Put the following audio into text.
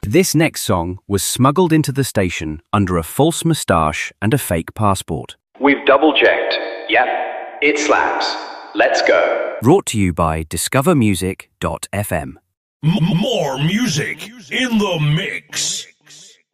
This next song was smuggled into the station under a false moustache and a fake passport. We've double-checked. Yep, it slaps. Let's go. Brought to you by discovermusic.fm. More music in the mix.